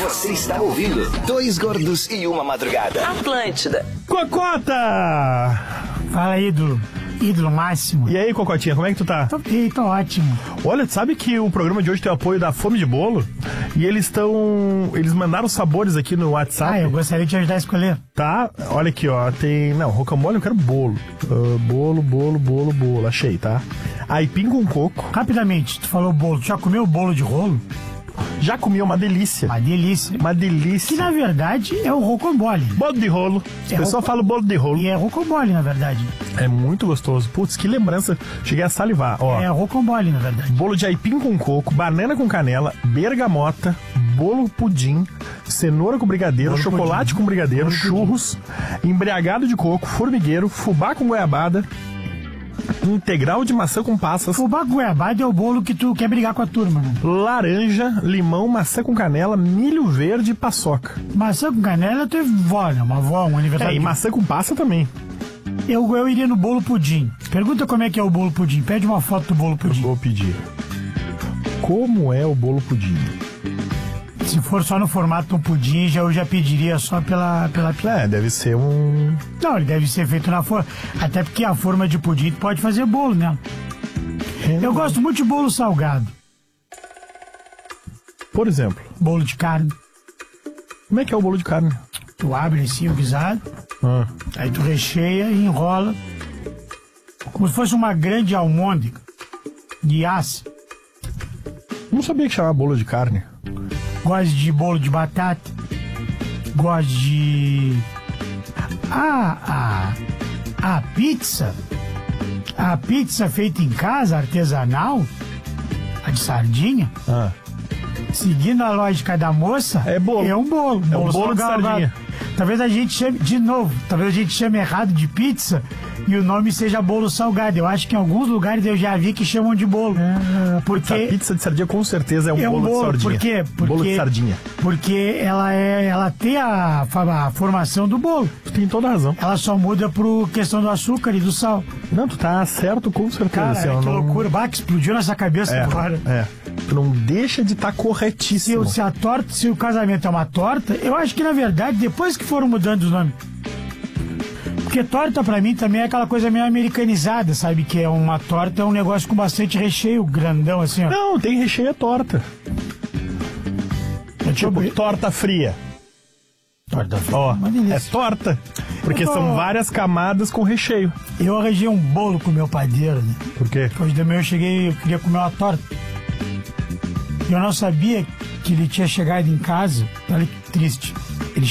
Você está ouvindo Dois Gordos e uma Madrugada. Atlântida. Cocota! Fala, ídolo. Ídolo máximo. E aí, Cocotinha, como é que tu tá? Tô ótimo. Olha, sabe que o programa de hoje tem o apoio da Fome de Bolo? E eles mandaram sabores aqui no WhatsApp. Eu gostaria de te ajudar a escolher. Tá? Olha aqui, ó. Tem... Não, rocambole eu quero bolo. Bolo. Achei, tá? Aipim com coco. Rapidamente, tu falou bolo. Tu já comeu bolo de rolo? Já comi, uma delícia. Uma delícia. Uma delícia. Que na verdade é o rocambole. Bolo de rolo. O pessoal fala bolo de rolo. E é rocambole, na verdade. É muito gostoso. Putz, que lembrança. Cheguei a salivar, ó. É rocambole, na verdade. Bolo de aipim com coco, banana com canela, bergamota, bolo pudim, cenoura com brigadeiro, Bolo chocolate pudim. com brigadeiro, Bolo churros, embriagado de coco, formigueiro, fubá com goiabada, integral de maçã com passas, Fubá com goiabada é o bolo que tu quer brigar com a turma, né? laranja, limão, maçã com canela, milho verde e paçoca. Maçã com canela tu é vó, né? Uma avó, um aniversário. E maçã com passa também. Eu iria no bolo pudim. Pergunta como é que é o bolo pudim. Pede uma foto do bolo pudim. Eu vou pedir. Como é o bolo pudim? Se for só no formato do pudim, eu já pediria só pela... Deve ser um... Não, ele deve ser feito na forma. Até porque a forma de pudim tu pode fazer bolo, né? Eu gosto muito de bolo salgado. Por exemplo? Bolo de carne. Como é que é o bolo de carne? Tu abre assim o guisado, aí tu recheia e enrola como se fosse uma grande almôndega de aço. Não sabia que chamava bolo de carne. Gosto de bolo de batata. Gosto de... A pizza. A pizza feita em casa, artesanal, a de sardinha, seguindo a lógica da moça, é bolo. É um bolo. É um bolo de sardinha. Talvez a gente chame, de novo, errado de pizza e o nome seja bolo salgado. Eu acho que em alguns lugares eu já vi que chamam de bolo. Porque a pizza de sardinha com certeza é um bolo de sardinha. Por quê? Bolo de sardinha. Porque ela tem a formação do bolo. Tu tem toda a razão. Ela só muda por questão do açúcar e do sal. Não, tu tá certo com certeza. Cara, que loucura. Bah, que explodiu nessa cabeça agora. Tu não deixa de estar corretíssimo. Se o casamento é uma torta, eu acho que na verdade, depois que foram mudando os nomes. Porque torta pra mim também é aquela coisa meio americanizada, sabe? Que é uma torta, é um negócio com bastante recheio, grandão assim, ó. Não, tem recheio é torta. Tipo, torta fria. Torta fria. Ó, uma delícia. É torta. Porque são várias camadas com recheio. Eu arranjei um bolo com o meu padeiro, né? Por quê? Hoje de manhã eu queria comer uma torta. Eu não sabia que ele tinha chegado em casa. Olha que triste.